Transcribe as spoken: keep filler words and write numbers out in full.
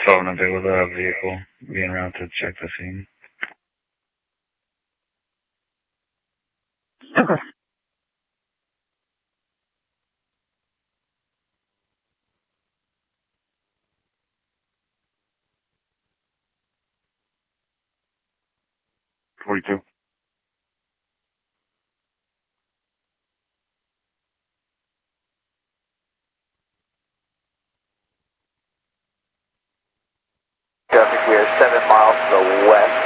phone up there with a vehicle being around to check the scene. Okay. forty-two. Traffic, we are seven miles to the west.